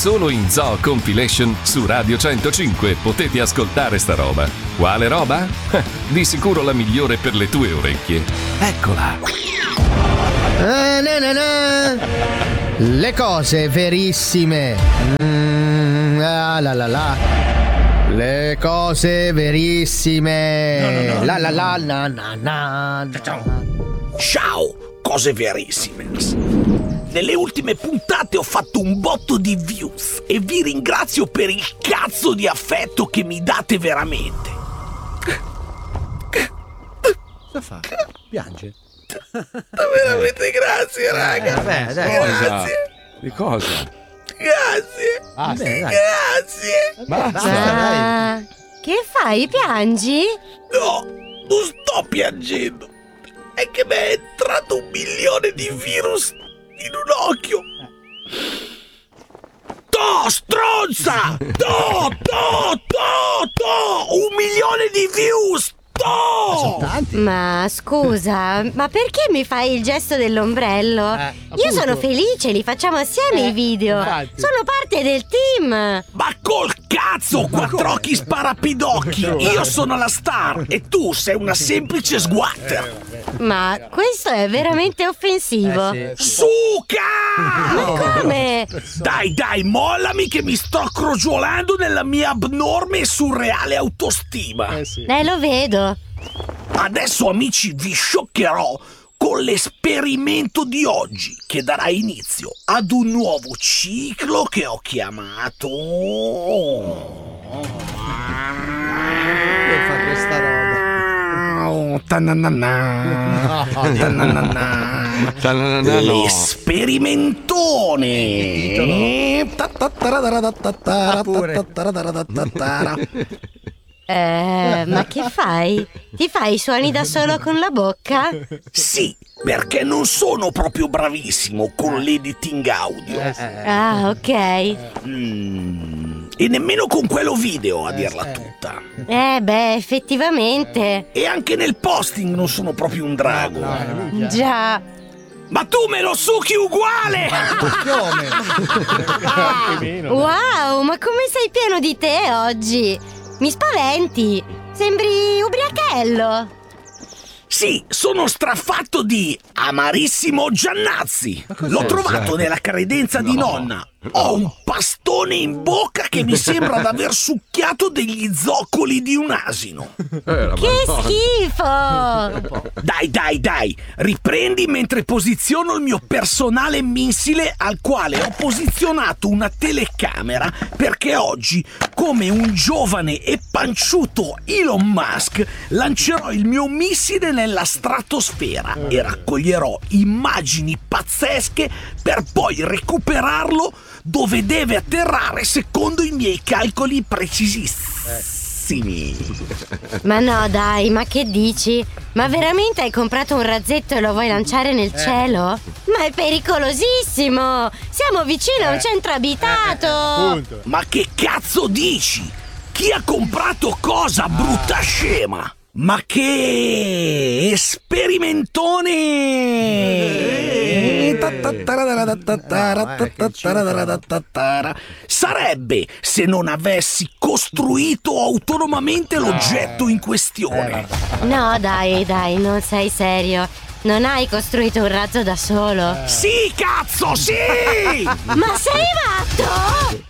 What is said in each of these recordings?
solo in Zoo Compilation su Radio 105 potete ascoltare sta roba. Quale roba? Di sicuro la migliore per le tue orecchie. Eccola. Le cose verissime. Le cose verissime. Ciao, cose verissime. Nelle ultime puntate ho fatto un botto di views e vi ringrazio per il cazzo di affetto che mi date veramente. Cosa fa? Piange? Veramente grazie, raga. Grazie. Di cosa? Grazie. Grazie. Basta. Che fai? Piangi? No, non sto piangendo. È che mi è entrato 1 milione di virus in un occhio. To, stronza! To! 1 milione di views! Ma scusa, ma perché mi fai il gesto dell'ombrello? Io sono felice, li facciamo assieme i video. Infatti. Sono parte del team. Ma col cazzo, quattrocchi sparapidocchi! Io sono la star e tu sei una semplice sguatter. Ma questo è veramente offensivo. Suca! Ma come? Dai, mollami che mi sto crogiolando nella mia abnorme e surreale autostima. Lo vedo. Adesso, amici, vi scioccherò con l'esperimento di oggi che darà inizio ad un nuovo ciclo che ho chiamato... Che fa questa roba? L'esperimentone. Ma che fai? Ti fai i suoni da solo con la bocca? Sì, perché non sono proprio bravissimo con l'editing audio. Ah, ok. E nemmeno con quello video, a dirla tutta. Effettivamente. E anche nel posting non sono proprio un drago. Già. Ma tu me lo succhi uguale! Wow, ma come sei pieno di te oggi? Mi spaventi. Sembri ubriachello. Sì, sono strafatto di amarissimo Giannazzi. L'ho trovato nella credenza di nonna. Ho un pastone in bocca che mi sembra d'aver succhiato degli zoccoli di un asino. Che schifo! Dai, riprendi mentre posiziono il mio personale missile al quale ho posizionato una telecamera perché oggi, come un giovane e panciuto Elon Musk, lancerò il mio missile nella stratosfera e raccoglierò immagini pazzesche per poi recuperarlo dove deve atterrare secondo i miei calcoli precisissimi. Ma no, dai, ma che dici? Ma veramente hai comprato un razzetto e lo vuoi lanciare nel cielo? Ma è pericolosissimo! Siamo vicino a un centro abitato! Ma che cazzo dici? Chi ha comprato cosa, brutta scema? Ma che esperimentone! Sarebbe se non avessi costruito autonomamente l'oggetto in questione. No, dai, non sei serio. Non hai costruito un razzo da solo? Sì, cazzo, sì! Ma sei matto?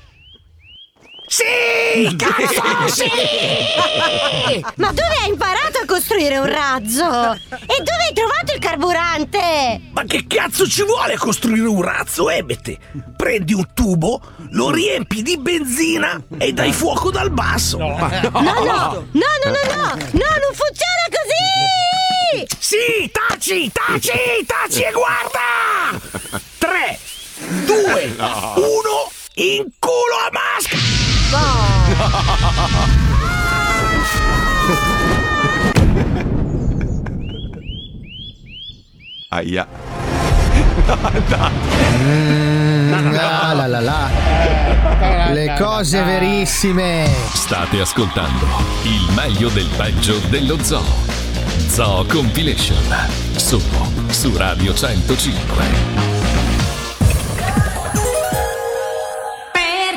Sì, cazzo, sì! Ma dove hai imparato a costruire un razzo? E dove hai trovato il carburante? Ma che cazzo ci vuole costruire un razzo, Ebete? Prendi un tubo, lo riempi di benzina e dai fuoco dal basso. No, non funziona così! Sì, taci e guarda! 3, 2, 1, in culo a Musk! Aia. Le cose verissime. State ascoltando il meglio del peggio dello zoo. Zoo Compilation. Solo su Radio 105.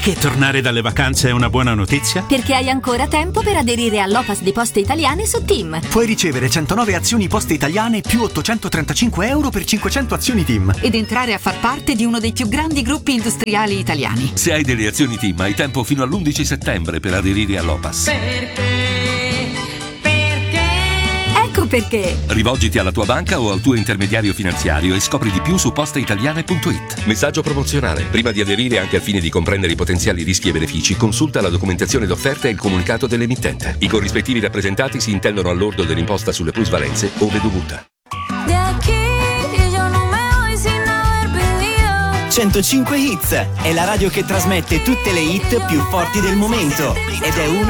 che tornare dalle vacanze è una buona notizia? Perché hai ancora tempo per aderire all'Opas di Poste Italiane su TIM. Puoi ricevere 109 azioni Poste Italiane più 835 euro per 500 azioni TIM. Ed entrare a far parte di uno dei più grandi gruppi industriali italiani. Se hai delle azioni TIM hai tempo fino all'11 settembre per aderire all'Opas. Ecco perché. Rivolgiti alla tua banca o al tuo intermediario finanziario e scopri di più su posteitaliane.it. Messaggio promozionale. Prima di aderire, anche al fine di comprendere i potenziali rischi e benefici, consulta la documentazione d'offerta e il comunicato dell'emittente. I corrispettivi rappresentati si intendono al lordo dell'imposta sulle plusvalenze ove dovuta. 105 Hits è la radio che trasmette tutte le hit più forti del momento ed è una